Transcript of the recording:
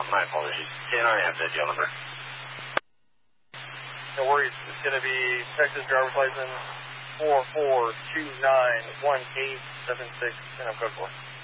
My apologies. KNR has that jail number. No worries. It's going to be Texas driver's license 44291876, and I'm code 4.